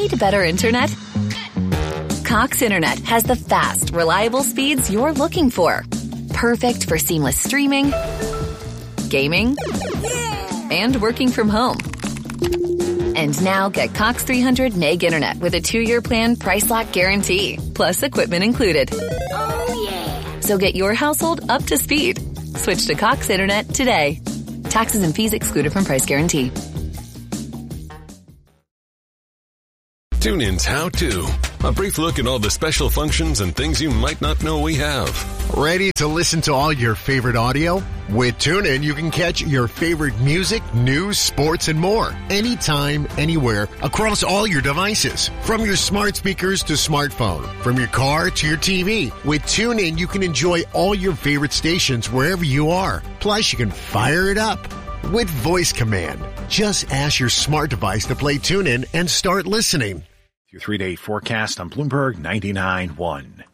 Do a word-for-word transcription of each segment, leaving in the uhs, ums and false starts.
Need better internet? Cox Internet has the fast, reliable speeds you're looking for. Perfect for seamless streaming, gaming, and working from home. And now get Cox three hundred meg internet with a two-year plan price lock guarantee, plus equipment included. Oh, yeah. So get your household up to speed. Switch to Cox Internet today. Taxes and fees excluded from price guarantee. TuneIn's How To. A brief look at all the special functions and things you might not know we have. Ready to listen to all your favorite audio? With TuneIn, you can catch your favorite music, news, sports, and more. Anytime, anywhere, across all your devices. From your smart speakers to smartphone. From your car to your T V. With TuneIn, you can enjoy all your favorite stations wherever you are. Plus, you can fire it up with voice command. Just ask your smart device to play TuneIn and start listening. Your three-day forecast on Bloomberg ninety-nine point one.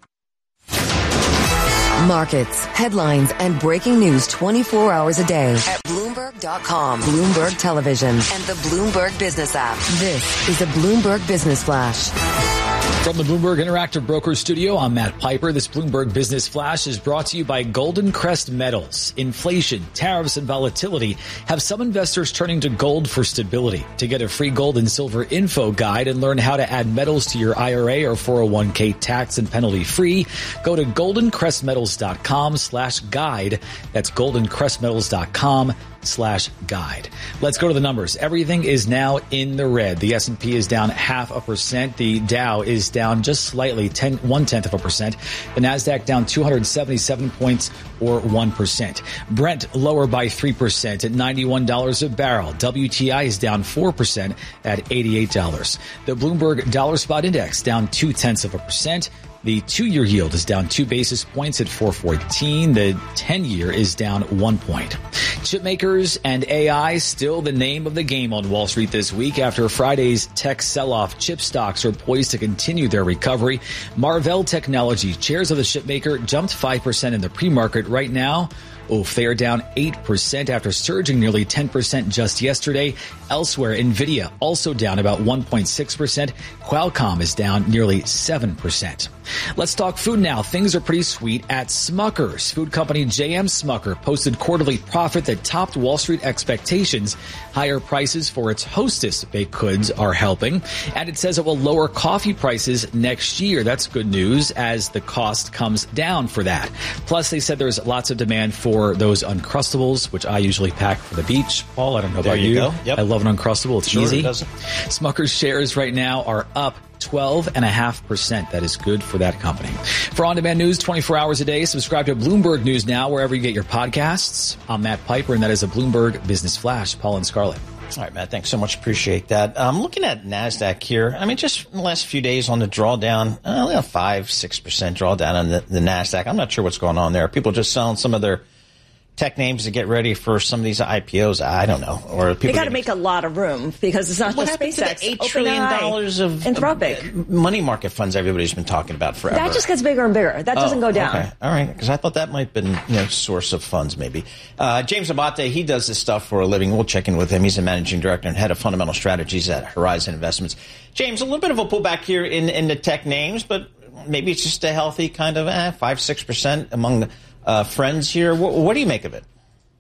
Markets, headlines, and breaking news twenty-four hours a day at Bloomberg dot com, Bloomberg Television, and the Bloomberg Business app. This is a Bloomberg Business Flash. From the Bloomberg Interactive Brokers Studio, I'm Matt Piper. This Bloomberg Business Flash is brought to you by Golden Crest Metals. Inflation, tariffs, and volatility have some investors turning to gold for stability. To get a free gold and silver info guide and learn how to add metals to your I R A or four oh one k tax and penalty free, go to golden crest metals dot com slash guide. That's golden crest metals dot com slash guide. Let's go to the numbers. Everything is now in the red. The S and P is down half a percent. The Dow is down just slightly, ten, one tenth of a percent. The NASDAQ down two hundred seventy-seven points or one percent. Brent lower by three percent at ninety-one dollars a barrel. W T I is down four percent at eighty-eight dollars. The Bloomberg Dollar Spot Index down two tenths of a percent. The two-year yield is down two basis points at four fourteen. The ten-year is down one point. Chip makers and A I still the name of the game on Wall Street this week. After Friday's tech sell-off, chip stocks are poised to continue their recovery. Marvell Technology, shares of the chip maker, jumped five percent in the pre-market. Right now, oof, they are down eight percent after surging nearly ten percent just yesterday. Elsewhere, NVIDIA also down about one point six percent. Qualcomm is down nearly seven percent. Let's talk food now. Things are pretty sweet at Smucker's. Food company J M Smucker posted quarterly profit that topped Wall Street expectations. Higher prices for its Hostess baked goods are helping, and it says it will lower coffee prices next year. That's good news as the cost comes down for that. Plus, they said there's lots of demand for those Uncrustables, which I usually pack for the beach. Paul, I don't know there about you. you. Go. Yep. I love an Uncrustable. It's sure easy. It doesn't. Smucker's shares right now are up twelve point five percent. That is good for that company. For on-demand news twenty-four hours a day, subscribe to Bloomberg News Now wherever you get your podcasts. I'm Matt Piper, and that is a Bloomberg Business Flash. Paul and Scarlett. All right, Matt, thanks so much. Appreciate that. I'm looking at NASDAQ here. I mean, just in the last few days on the drawdown, uh, only a five, six percent drawdown on the, the NASDAQ. I'm not sure what's going on there. People just selling some of their tech names to get ready for some of these I P Os. I don't know. Or people they got to make a lot of room because it's not what just SpaceX. To the eight trillion dollars of Anthropic money market funds everybody's been talking about forever. That just gets bigger and bigger. That doesn't oh, go down. Okay. All right. Because I thought that might have been, you know, source of funds maybe. Uh, James Abate, he does this stuff for a living. We'll check in with him. He's a managing director and head of fundamental strategies at Horizon Investments. James, a little bit of a pullback here in, in the tech names, but maybe it's just a healthy kind of eh, five, six percent among the, uh, friends here. What, what do you make of it?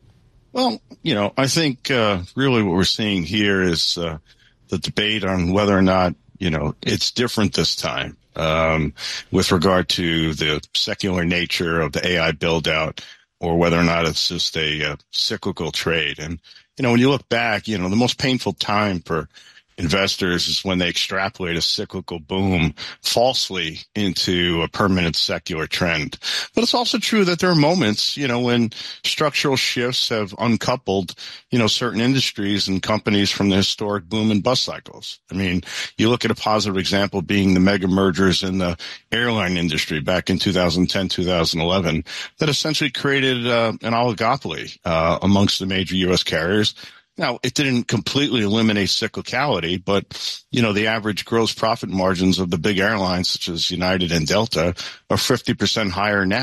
Well, you know, I think uh, really what we're seeing here is uh, the debate on whether or not, you know, it's different this time um, with regard to the secular nature of the A I build out or whether or not it's just a, a cyclical trade. And, you know, when you look back, you know, the most painful time for investors is when they extrapolate a cyclical boom falsely into a permanent secular trend. But it's also true that there are moments, you know, when structural shifts have uncoupled, you know, certain industries and companies from the historic boom and bust cycles. I mean, you look at a positive example being the mega mergers in the airline industry back in two thousand ten, two thousand eleven that essentially created uh, an oligopoly uh, amongst the major U S carriers. Now, it didn't completely eliminate cyclicality, but, you know, the average gross profit margins of the big airlines, such as United and Delta, are fifty percent higher now.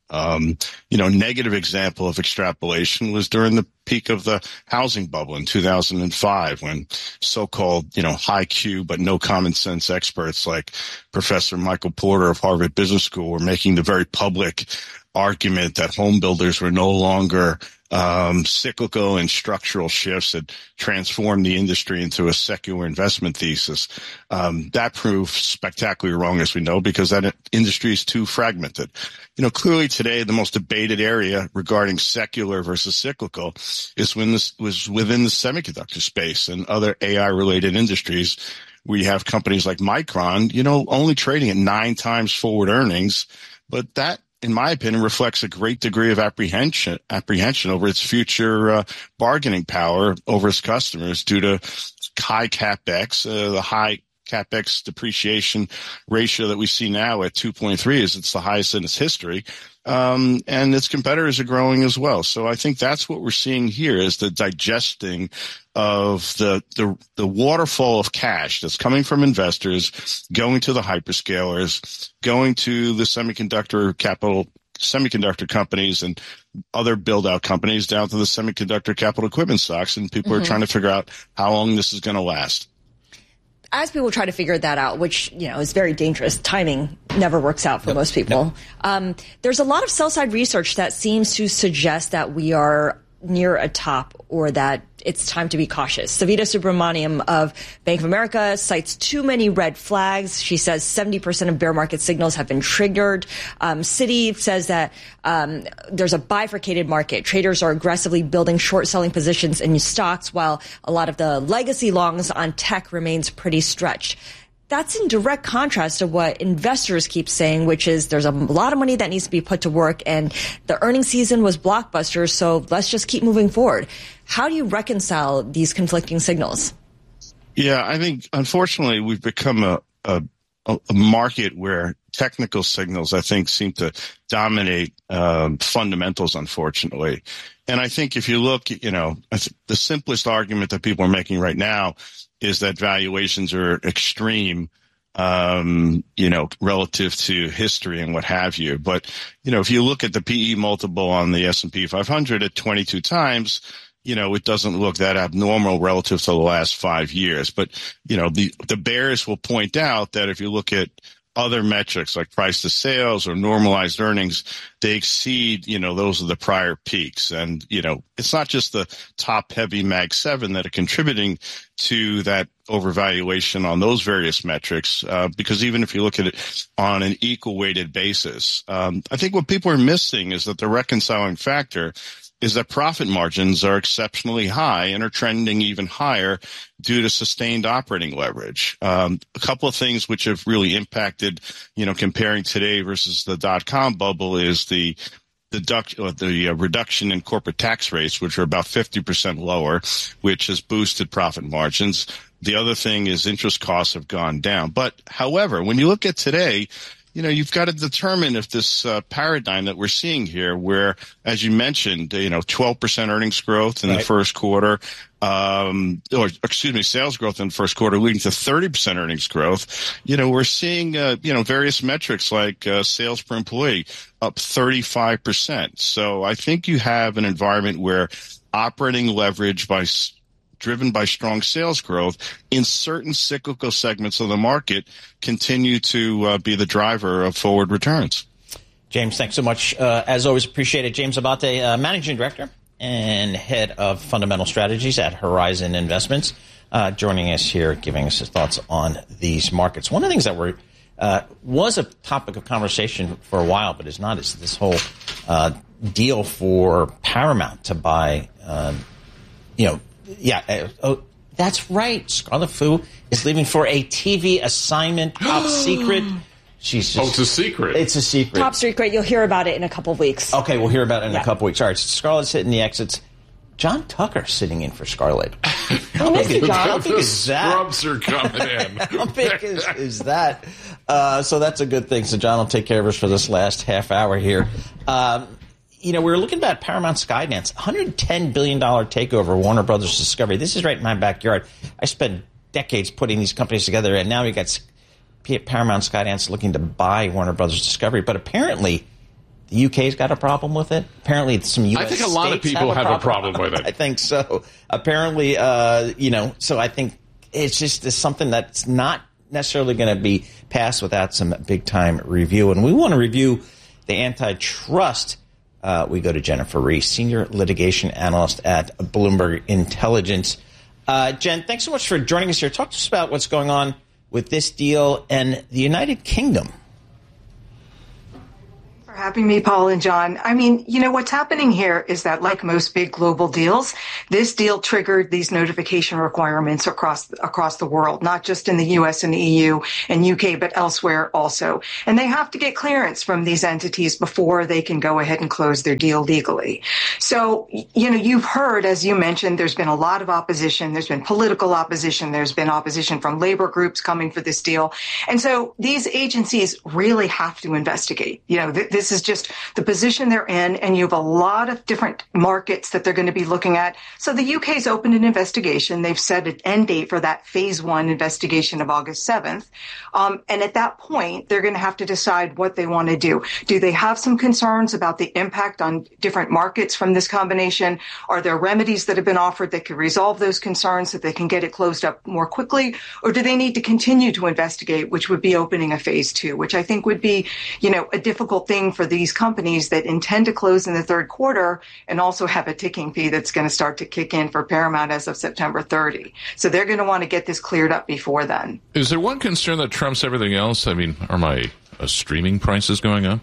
Um, you know, negative example of extrapolation was during the peak of the housing bubble in two thousand five, when so-called, you know, high Q but no common sense experts like Professor Michael Porter of Harvard Business School were making the very public argument that home builders were no longer um, cyclical and structural shifts that transformed the industry into a secular investment thesis. Um, that proved spectacularly wrong, as we know, because that industry is too fragmented. You know, clearly today, the most debated area regarding secular versus cyclical is when this was within the semiconductor space and other A I-related industries. We have companies like Micron, you know, only trading at nine times forward earnings, but that, in my opinion, reflects a great degree of apprehension apprehension over its future uh, bargaining power over its customers due to high capex. Uh, the high capex depreciation ratio that we see now at two point three is it's the highest in its history. Um, and its competitors are growing as well. So I think that's what we're seeing here is the digesting of the, the, the waterfall of cash that's coming from investors, going to the hyperscalers, going to the semiconductor capital, semiconductor companies and other build out companies down to the semiconductor capital equipment stocks. And people mm-hmm. are trying to figure out how long this is going to last. As people try to figure that out, which, you know, is very dangerous, timing never works out for Nope. most people. Nope. Um, there's a lot of sell-side research that seems to suggest that we are near a top or that it's time to be cautious. Savita Subramaniam of Bank of America cites too many red flags. She says seventy percent of bear market signals have been triggered. Um, Citi says that um, there's a bifurcated market. Traders are aggressively building short selling positions in stocks, while a lot of the legacy longs on tech remains pretty stretched. That's in direct contrast to what investors keep saying, which is there's a lot of money that needs to be put to work and the earnings season was blockbuster, so let's just keep moving forward. How do you reconcile these conflicting signals? Yeah, I think, unfortunately, we've become a, a, a market where technical signals, I think, seem to dominate um, fundamentals, unfortunately. And I think if you look, you know, I th- the simplest argument that people are making right now is that valuations are extreme, um, you know, relative to history and what have you. But, you know, if you look at the P E multiple on the S and P five hundred at twenty-two times, you know, it doesn't look that abnormal relative to the last five years. But, you know, the, the bears will point out that if you look at other metrics like price to sales or normalized earnings, they exceed, you know, those are the prior peaks. And, you know, it's not just the top heavy Mag seven that are contributing to that overvaluation on those various metrics, uh, because even if you look at it on an equal weighted basis, um, I think what people are missing is that the reconciling factor is that profit margins are exceptionally high and are trending even higher due to sustained operating leverage. Um, a couple of things which have really impacted, you know, comparing today versus the dot-com bubble is the deduct, uh, the uh, reduction in corporate tax rates, which are about fifty percent lower, which has boosted profit margins. The other thing is interest costs have gone down. But however, when you look at today, you know, you've got to determine if this uh, paradigm that we're seeing here, where, as you mentioned, you know, twelve percent earnings growth in right. the first quarter, um, or excuse me, sales growth in the first quarter leading to thirty percent earnings growth. You know, we're seeing, uh, you know, various metrics like uh, sales per employee up thirty-five percent. So I think you have an environment where operating leverage by driven by strong sales growth in certain cyclical segments of the market continue to uh, be the driver of forward returns. James, thanks so much. Uh, as always, appreciate it. James Abate, uh, Managing Director and Head of Fundamental Strategies at Horizon Investments, uh, joining us here, giving us his thoughts on these markets. One of the things that were, uh, was a topic of conversation for a while, but is not, is this whole uh, deal for Paramount to buy, uh, you know, Yeah, uh, oh, that's right. Scarlet Fu is leaving for a T V assignment, top secret. She's just, oh, it's a secret. It's a secret. Top secret. You'll hear about it in a couple of weeks. Okay, we'll hear about it in yeah. a couple of weeks. All right, so Scarlett's hitting the exits. John Tucker sitting in for Scarlett. How big is John? How big is that? Scrubs are coming in. How big is, is that? Uh, so that's a good thing. So John will take care of us for this last half hour here. Um, You know, we were looking at Paramount Skydance, one hundred ten billion dollars takeover, Warner Brothers Discovery. This is right in my backyard. I spent decades putting these companies together, and now we got Paramount Skydance looking to buy Warner Brothers Discovery. But apparently, the U K's got a problem with it. Apparently, some U S I think a lot of people have, have a problem, problem with it. I think so. Apparently, uh, you know, so I think it's just it's something that's not necessarily going to be passed without some big-time review. And we want to review the antitrust. Uh, we go to Jennifer Rie, Senior Litigation Analyst at Bloomberg Intelligence. Uh, Jen, thanks so much for joining us here. Talk to us about what's going on with this deal and the United Kingdom. For having me, Paul and John. I mean, you know, what's happening here is that, like most big global deals, this deal triggered these notification requirements across across the world, not just in the U S and E U and U K, but elsewhere also. And they have to get clearance from these entities before they can go ahead and close their deal legally. So, you know, you've heard, as you mentioned, there's been a lot of opposition. There's been political opposition. There's been opposition from labor groups coming for this deal. And so these agencies really have to investigate. You know, th- this is just the position they're in, and you have a lot of different markets that they're going to be looking at. So the U K's opened an investigation. They've set an end date for that phase one investigation of August seventh. Um, and at that point, they're going to have to decide what they want to do. Do they have some concerns about the impact on different markets from this combination? Are there remedies that have been offered that could resolve those concerns so that they can get it closed up more quickly? Or do they need to continue to investigate, which would be opening a phase two, which I think would be, you know, a difficult thing for these companies that intend to close in the third quarter and also have a ticking fee that's going to start to kick in for Paramount as of September thirtieth. So they're going to want to get this cleared up before then. Is there one concern that trumps everything else? I mean, are my uh, streaming prices going up?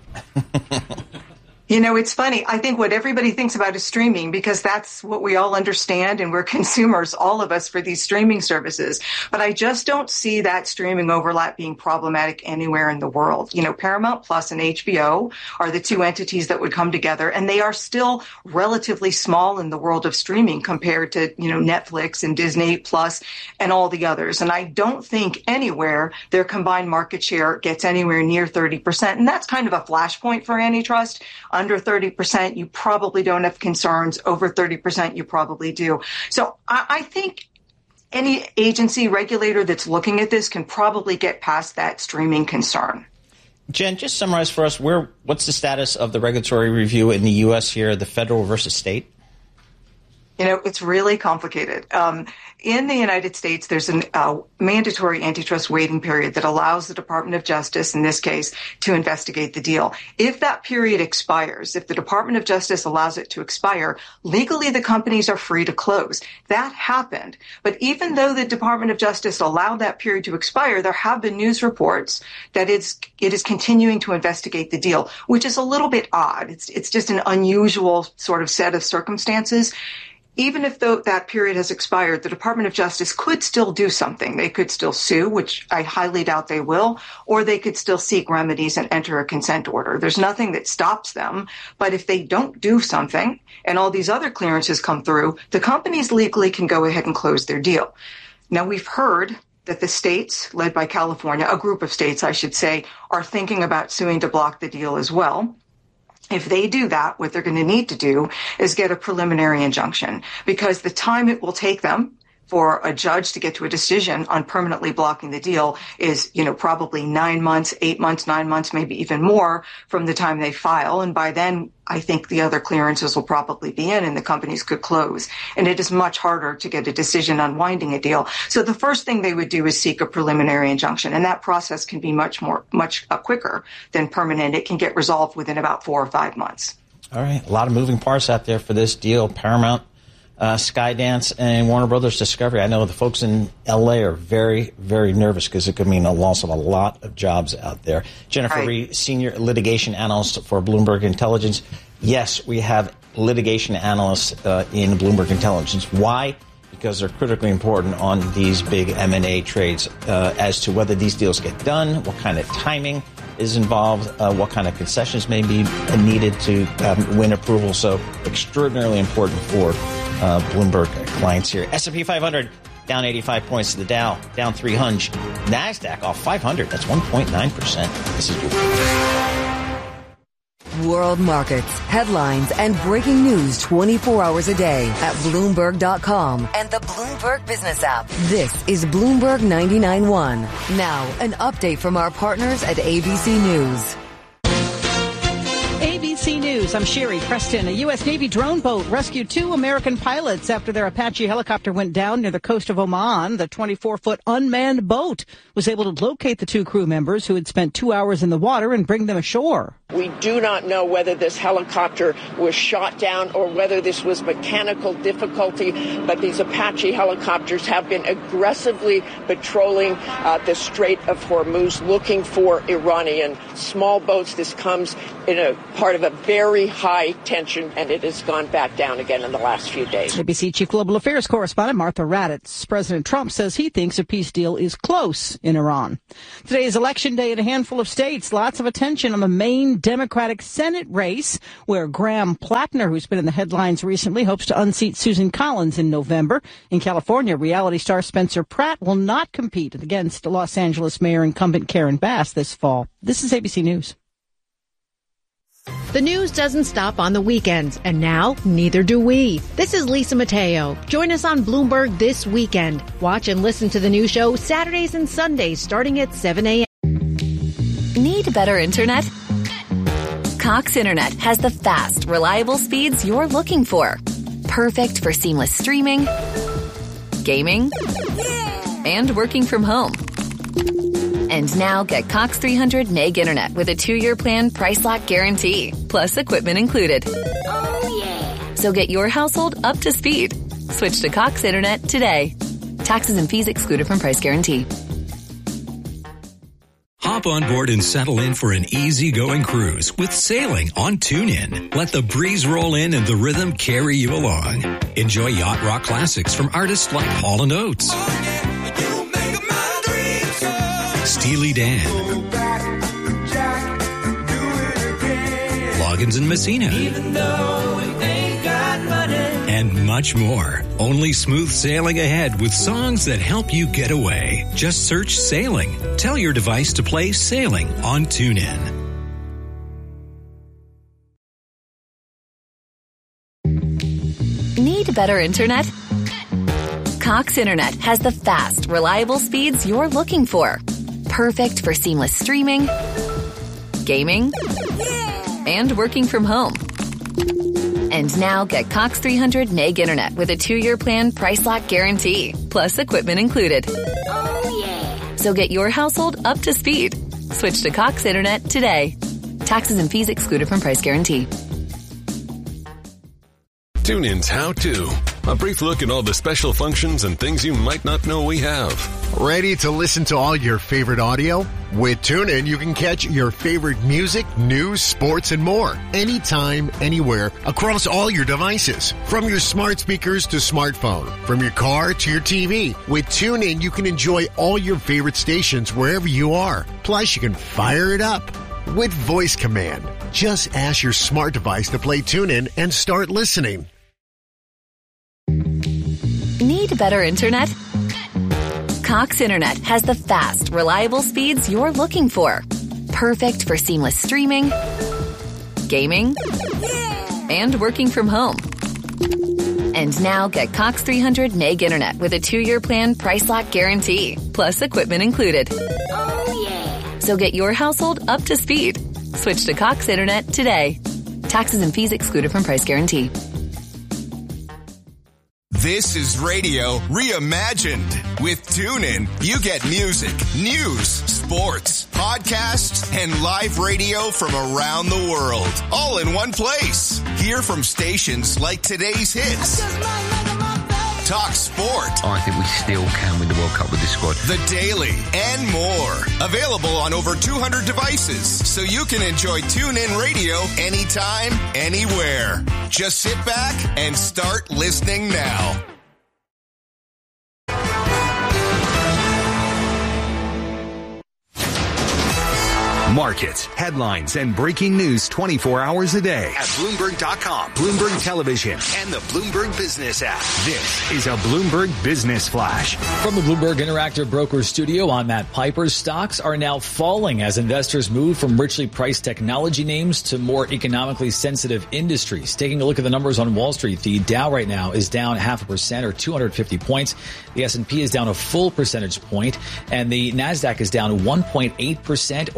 You know, it's funny. I think what everybody thinks about is streaming because that's what we all understand, and we're consumers, all of us, for these streaming services. But I just don't see that streaming overlap being problematic anywhere in the world. You know, Paramount Plus and H B O are the two entities that would come together, and they are still relatively small in the world of streaming compared to, you know, Netflix and Disney Plus and all the others. And I don't think anywhere their combined market share gets anywhere near thirty percent. And that's kind of a flashpoint for antitrust. Under thirty percent, you probably don't have concerns. Over thirty percent, you probably do. So I, I think any agency regulator that's looking at this can probably get past that streaming concern. Jen, just summarize for us, where what's the status of the regulatory review in the U S here, the federal versus state? You know, it's really complicated. Um, in the United States, there's a uh, mandatory antitrust waiting period that allows the Department of Justice, in this case, to investigate the deal. If that period expires, if the Department of Justice allows it to expire, legally the companies are free to close. That happened. But even though the Department of Justice allowed that period to expire, there have been news reports that it's, it is continuing to investigate the deal, which is a little bit odd. It's, it's just an unusual sort of set of circumstances. Even if though that period has expired, the Department of Justice could still do something. They could still sue, which I highly doubt they will, or they could still seek remedies and enter a consent order. There's nothing that stops them. But if they don't do something and all these other clearances come through, the companies legally can go ahead and close their deal. Now, we've heard that the states, led by California, a group of states, I should say, are thinking about suing to block the deal as well. If they do that, what they're going to need to do is get a preliminary injunction, because the time it will take them for a judge to get to a decision on permanently blocking the deal is, you know, probably nine months, eight months, nine months, maybe even more from the time they file. And by then, I think the other clearances will probably be in and the companies could close. And it is much harder to get a decision on winding a deal. So the first thing they would do is seek a preliminary injunction. And that process can be much more, much uh, quicker than permanent. It can get resolved within about four or five months. All right. A lot of moving parts out there for this deal. Paramount, uh, Skydance, and Warner Brothers Discovery. I know the folks in L A are very, very nervous because it could mean a loss of a lot of jobs out there. Jennifer Right. Rie, Senior Litigation Analyst for Bloomberg Intelligence. Yes, we have litigation analysts uh, in Bloomberg Intelligence. Why? Because they're critically important on these big M and A trades uh, as to whether these deals get done, what kind of timing is involved, uh, what kind of concessions may be needed to um, win approval. So extraordinarily important for uh, Bloomberg clients here. S and P five hundred down eighty-five points to the Dow, down three hundred. NASDAQ off five hundred. That's one point nine percent. This is World markets, headlines, and breaking news twenty-four hours a day at Bloomberg dot com and the Bloomberg Business app. This is Bloomberg ninety-nine point one. Now, an update from our partners at A B C News. A B C News. I'm Sherry Preston. A U S. Navy drone boat rescued two American pilots after their Apache helicopter went down near the coast of Oman. The twenty-four foot unmanned boat was able to locate the two crew members who had spent two hours in the water and bring them ashore. We do not know whether this helicopter was shot down or whether this was mechanical difficulty, but these Apache helicopters have been aggressively patrolling uh, the Strait of Hormuz looking for Iranian small boats. This comes in a part of a very high tension, and it has gone back down again in the last few days. A B C Chief Global Affairs correspondent Martha Raddatz. President Trump says he thinks a peace deal is close in Iran. Today is Election Day in a handful of states. Lots of attention on the main Democratic Senate race, where Graham Plattner, who's been in the headlines recently, hopes to unseat Susan Collins in November. In California, reality star Spencer Pratt will not compete against Los Angeles Mayor incumbent Karen Bass this fall. This is A B C News. The news doesn't stop on the weekends, and now neither do we. This is Lisa Mateo. Join us on Bloomberg this weekend. Watch and listen to the new show Saturdays and Sundays starting at seven a.m. Need better internet? Cox Internet has the fast, reliable speeds you're looking for. Perfect for seamless streaming, gaming, and working from home. And now get Cox three hundred meg internet with a two-year plan price lock guarantee, plus equipment included. Oh, yeah. So get your household up to speed. Switch to Cox Internet today. Taxes and fees excluded from price guarantee. Hop on board and settle in for an easy-going cruise with sailing on TuneIn. Let the breeze roll in and the rhythm carry you along. Enjoy yacht rock classics from artists like Hall and Oates, oh, yeah. Steely Dan, oh, Jack, Loggins and Messina, even though we ain't got money, and much more. Only smooth sailing ahead with songs that help you get away. Just search Sailing. Tell your device to play Sailing on TuneIn. Need better internet? Cox Internet has the fast, reliable speeds you're looking for. Perfect for seamless streaming, gaming, and working from home. And now get Cox three hundred meg internet with a two-year plan price lock guarantee, plus equipment included. Oh, yeah. So get your household up to speed. Switch to Cox Internet today. Taxes and fees excluded from price guarantee. TuneIn's How To. A brief look at all the special functions and things you might not know we have. Ready to listen to all your favorite audio? With TuneIn, you can catch your favorite music, news, sports, and more. Anytime, anywhere, across all your devices. From your smart speakers to smartphone. From your car to your T V. With TuneIn, you can enjoy all your favorite stations wherever you are. Plus, you can fire it up with voice command. Just ask your smart device to play TuneIn and start listening. Need better internet? Cox Internet has the fast, reliable speeds you're looking for. Perfect for seamless streaming, gaming, and working from home. And now get Cox three hundred meg internet with a two-year plan price lock guarantee, plus equipment included. Oh, yeah. So get your household up to speed. Switch to Cox Internet today. Taxes and fees excluded from price guarantee. This is radio reimagined. With TuneIn, you get music, news, sports, podcasts, and live radio from around the world, all in one place. Hear from stations like today's hits, Talk Sport. I think we still can win the World Cup with this squad. The Daily and more. Available on over two hundred devices, so you can enjoy TuneIn Radio anytime, anywhere. Just sit back and start listening now. Markets, headlines, and breaking news twenty-four hours a day at Bloomberg dot com, Bloomberg Television, and the Bloomberg Business app. This is a Bloomberg Business Flash. From the Bloomberg Interactive Brokers Studio, I'm Matt Piper. Stocks are now falling as investors move from richly priced technology names to more economically sensitive industries. Taking a look at the numbers on Wall Street, the Dow right now is down half a percent or two hundred fifty points. The S and P is down a full percentage point, and the NASDAQ is down one point eight percent or four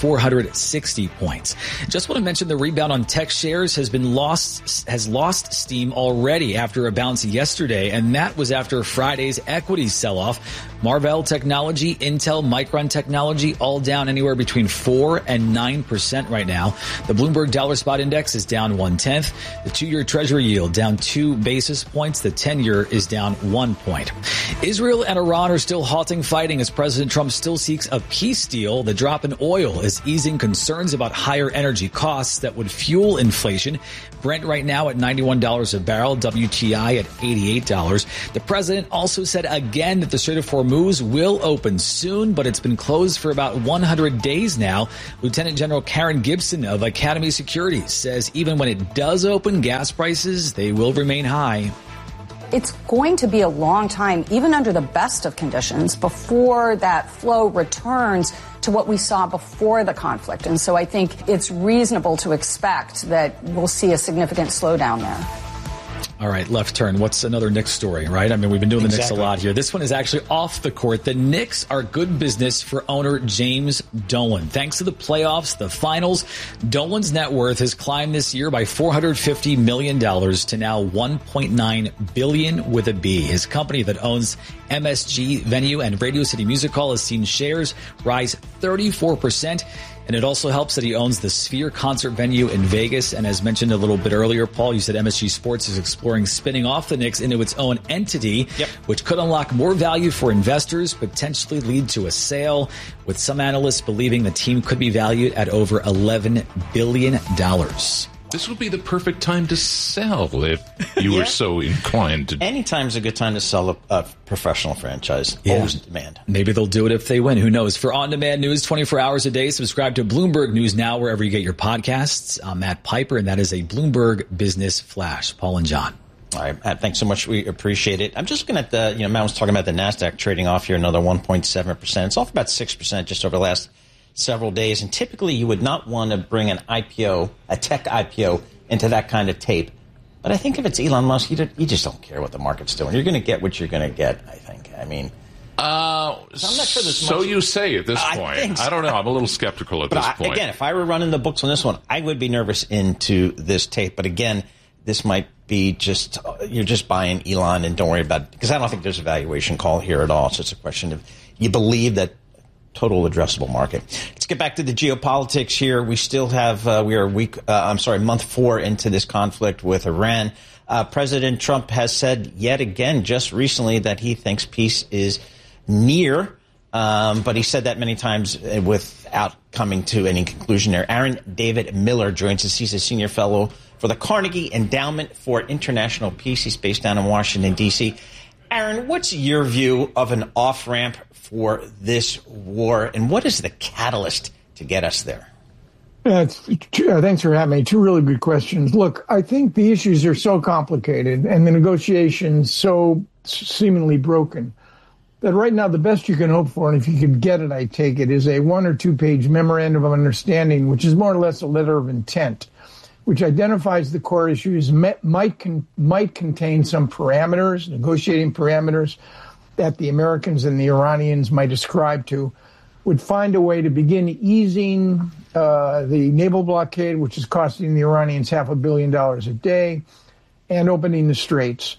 four hundred sixty points. Just want to mention the rebound on tech shares has been lost, has lost steam already after a bounce yesterday, and that was after Friday's equity sell-off. Marvell Technology, Intel, Micron Technology, all down anywhere between four and nine percent right now. The Bloomberg Dollar Spot Index is down one-tenth. The two-year Treasury yield down two basis points. The ten-year is down one point. Israel and Iran are still halting fighting as President Trump still seeks a peace deal. The drop in oil is easing concerns about higher energy costs that would fuel inflation. Brent right now at ninety-one dollars a barrel, W T I at eighty-eight dollars. The president also said again that the Strait of Hormuz will open soon, but it's been closed for about one hundred days now. Lieutenant General Karen Gibson of Academy Securities says even when it does open, gas prices, they will remain high. It's going to be a long time, even under the best of conditions, before that flow returns to what we saw before the conflict. And so I think it's reasonable to expect that we'll see a significant slowdown there. All right, left turn. What's another Knicks story, right? I mean, we've been doing the exactly. Knicks a lot here. This one is actually off the court. The Knicks are good business for owner James Dolan. Thanks to the playoffs, the finals, Dolan's net worth has climbed this year by four hundred fifty million dollars to now one point nine billion dollars with a B. His company that owns M S G Venue and Radio City Music Hall has seen shares rise thirty-four percent. And it also helps that he owns the Sphere concert venue in Vegas. And as mentioned a little bit earlier, Paul, you said M S G Sports is exploring spinning off the Knicks into its own entity, yep. which could unlock more value for investors, potentially lead to a sale, with some analysts believing the team could be valued at over eleven billion dollars. This would be the perfect time to sell if you yeah. were so inclined to. Anytime's a good time to sell a, a professional franchise. Yeah. Always demand. Maybe they'll do it if they win. Who knows? For on-demand news twenty-four hours a day, subscribe to Bloomberg News Now wherever you get your podcasts. I'm Matt Piper, and that is a Bloomberg Business Flash. Paul and John. All right, Matt, thanks so much. We appreciate it. I'm just looking at the, you know, Matt was talking about the NASDAQ trading off here another one point seven percent. It's off about six percent just over the last several days. And typically you would not want to bring an I P O, a tech I P O, into that kind of tape. But I think if it's Elon Musk, you, don't, you just don't care what the market's doing. You're going to get what you're going to get, I think. I mean, uh, so I'm not sure there's so much. You say at this point. I, so. I don't know. I'm a little skeptical at but this I, point. Again, if I were running the books on this one, I would be nervous into this tape. But again, this might be just, you're just buying Elon and don't worry about it. Because I don't think there's a valuation call here at all. So it's a question of you believe that total addressable market. Let's get back to the geopolitics here. We still have, uh, we are week, uh, I'm sorry, month four into this conflict with Iran. Uh, President Trump has said yet again just recently that he thinks peace is near, um, but he said that many times without coming to any conclusion there. Aaron David Miller joins us. He's a senior fellow for the Carnegie Endowment for International Peace. He's based down in Washington, D C. Aaron, what's your view of an off-ramp for this war, and what is the catalyst to get us there? Uh, thanks for having me. Two really good questions. Look, I think the issues are so complicated and the negotiations so seemingly broken that right now the best you can hope for, and if you could get it, I take it, is a one or two page memorandum of understanding, which is more or less a letter of intent, which identifies the core issues, might con- might contain some parameters, negotiating parameters that the Americans and the Iranians might ascribe to, would find a way to begin easing uh, the naval blockade, which is costing the Iranians half a billion dollars a day, and opening the straits.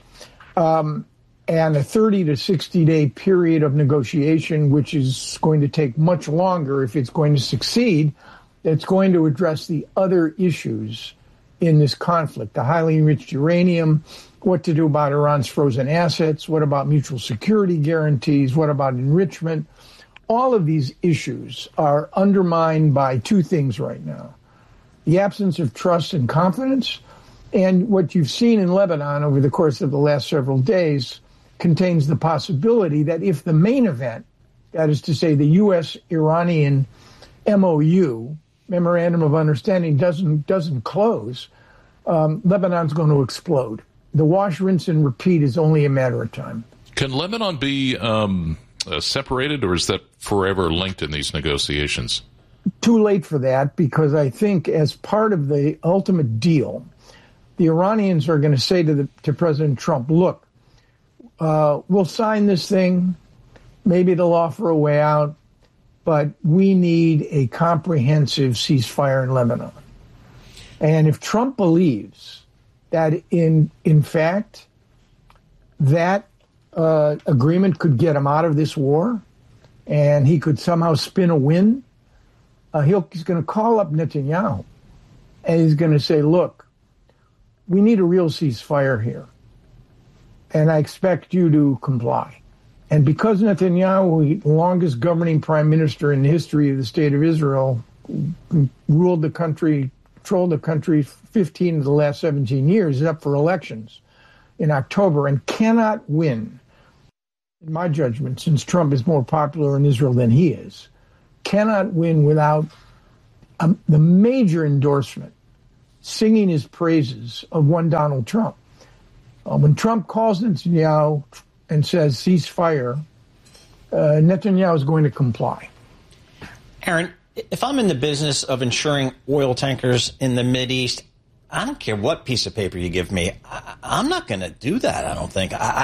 Um, and a thirty to sixty day period of negotiation, which is going to take much longer if it's going to succeed. It's going to address the other issues in this conflict, the highly enriched uranium, what to do about Iran's frozen assets, what about mutual security guarantees, what about enrichment. All of these issues are undermined by two things right now: the absence of trust and confidence, and what you've seen in Lebanon over the course of the last several days contains the possibility that if the main event, that is to say the U S Iranian M O U, Memorandum of Understanding, doesn't doesn't close, um, Lebanon's going to explode. The wash, rinse, and repeat is only a matter of time. Can Lebanon be um, uh, separated, or is that forever linked in these negotiations? Too late for that, because I think as part of the ultimate deal, the Iranians are going to say to, the, to President Trump, look, uh, we'll sign this thing. Maybe they'll offer a way out. but we need a comprehensive ceasefire in Lebanon. And if Trump believes that in in fact that uh, agreement could get him out of this war and he could somehow spin a win, uh, he'll, he's going to call up Netanyahu and he's going to say, look, we need a real ceasefire here, and I expect you to comply. And because Netanyahu, the longest governing prime minister in the history of the state of Israel, ruled the country, controlled the country fifteen of the last seventeen years, is up for elections in October and cannot win, in my judgment, since Trump is more popular in Israel than he is, cannot win without um, the major endorsement, singing his praises of one Donald Trump. Uh, when Trump calls Netanyahu and says ceasefire, uh, Netanyahu is going to comply. Aaron, if I'm in the business of insuring oil tankers in the Mideast, I don't care what piece of paper you give me. I, I'm not going to do that, I don't think. I,